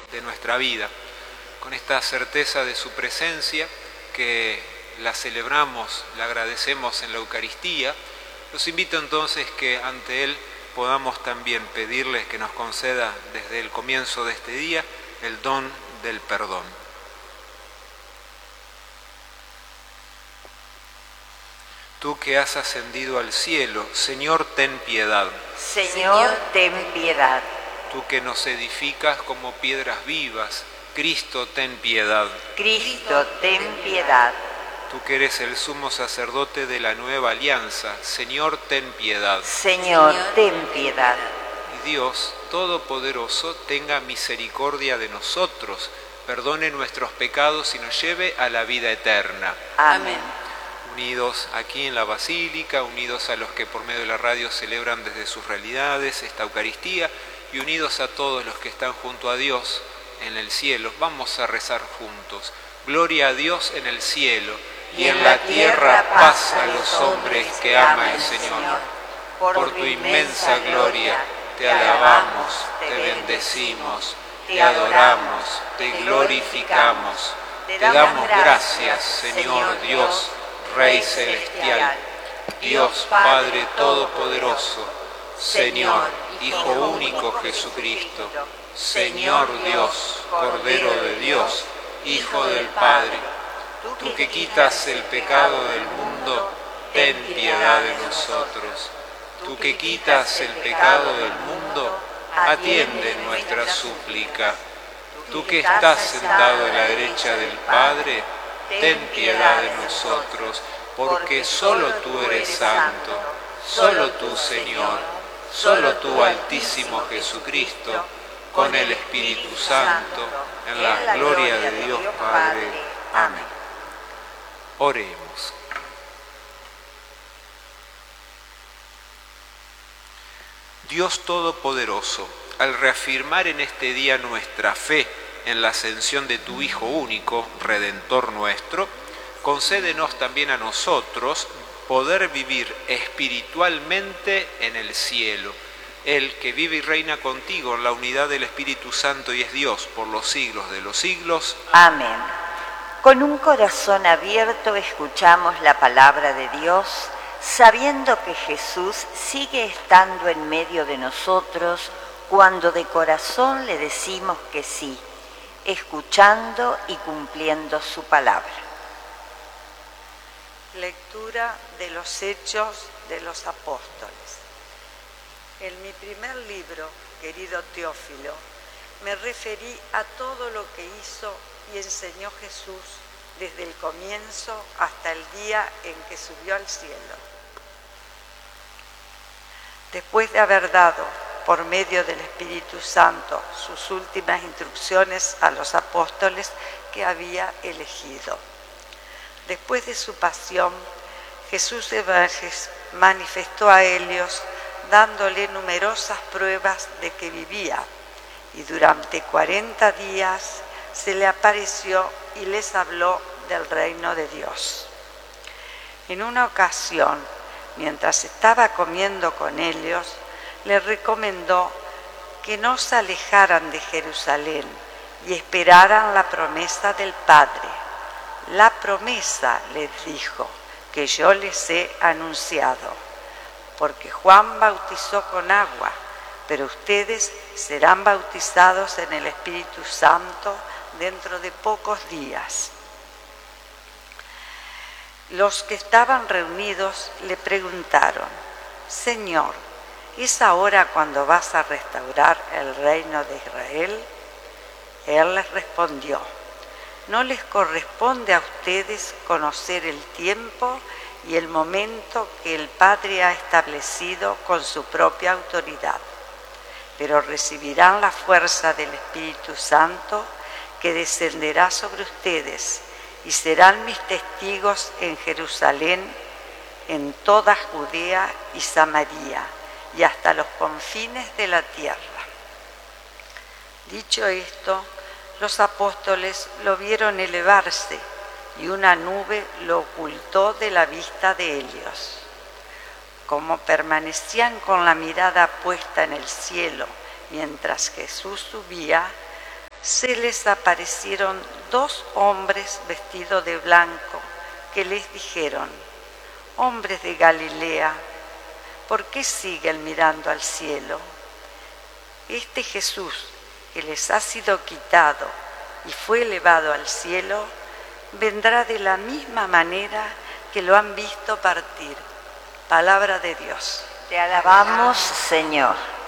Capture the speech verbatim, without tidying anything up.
de nuestra vida, con esta certeza de su presencia que la celebramos, la agradecemos en la Eucaristía. Los invito entonces que ante Él podamos también pedirle que nos conceda desde el comienzo de este día el don del perdón. Tú que has ascendido al cielo, Señor, ten piedad. Señor, ten piedad. Tú que nos edificas como piedras vivas, Cristo, ten piedad. Cristo, ten piedad. Tú que eres el sumo sacerdote de la nueva alianza, Señor, ten piedad. Señor, ten piedad. Y Dios Todopoderoso tenga misericordia de nosotros, perdone nuestros pecados y nos lleve a la vida eterna. Amén. Unidos aquí en la Basílica, unidos a los que por medio de la radio celebran desde sus realidades esta Eucaristía y unidos a todos los que están junto a Dios en el cielo, vamos a rezar juntos. Gloria a Dios en el cielo y en la tierra paz a los hombres que ama el Señor. Por tu inmensa gloria te alabamos, te bendecimos, te adoramos, te glorificamos, te damos gracias, Señor Dios, Rey celestial, Dios Padre Todopoderoso, Señor, Hijo único Jesucristo, Señor Dios, Cordero de Dios, Hijo del Padre, tú que quitas el pecado del mundo, ten piedad de nosotros. Tú que quitas el pecado del mundo, atiende nuestra súplica. Tú que estás sentado a la derecha del Padre, ten piedad de nosotros, porque solo tú eres santo, solo tú, Señor, solo tú, Altísimo Jesucristo, con el Espíritu Santo, en la gloria de Dios Padre. Amén. Oremos. Dios Todopoderoso, al reafirmar en este día nuestra fe en la ascensión de tu Hijo único, Redentor nuestro, concédenos también a nosotros poder vivir espiritualmente en el cielo. Él que vive y reina contigo en la unidad del Espíritu Santo y es Dios por los siglos de los siglos. Amén. Con un corazón abierto escuchamos la palabra de Dios, sabiendo que Jesús sigue estando en medio de nosotros cuando de corazón le decimos que sí, escuchando y cumpliendo su palabra. Lectura de los Hechos de los Apóstoles. En mi primer libro, querido Teófilo, me referí a todo lo que hizo y enseñó Jesús desde el comienzo hasta el día en que subió al cielo. Después de haber dado, por medio del Espíritu Santo, sus últimas instrucciones a los apóstoles que había elegido. Después de su pasión, Jesús se manifestó a ellos, dándole numerosas pruebas de que vivía, y durante cuarenta días se le apareció y les habló del reino de Dios. En una ocasión, mientras estaba comiendo con ellos, les recomendó que no se alejaran de Jerusalén y esperaran la promesa del Padre. La promesa, les dijo, que yo les he anunciado, porque Juan bautizó con agua, pero ustedes serán bautizados en el Espíritu Santo dentro de pocos días. Los que estaban reunidos le preguntaron: Señor, ¿es ahora cuando vas a restaurar el reino de Israel? Él les respondió: no les corresponde a ustedes conocer el tiempo y el momento que el Padre ha establecido con su propia autoridad, pero recibirán la fuerza del Espíritu Santo que descenderá sobre ustedes y serán mis testigos en Jerusalén, en toda Judea y Samaria y hasta los confines de la tierra. Dicho esto, los apóstoles lo vieron elevarse y una nube lo ocultó de la vista de ellos. Como permanecían con la mirada puesta en el cielo mientras Jesús subía, se les aparecieron dos hombres vestidos de blanco que les dijeron: hombres de Galilea, ¿por qué siguen mirando al cielo? Este Jesús que les ha sido quitado y fue elevado al cielo, vendrá de la misma manera que lo han visto partir. Palabra de Dios. Te alabamos, Señor.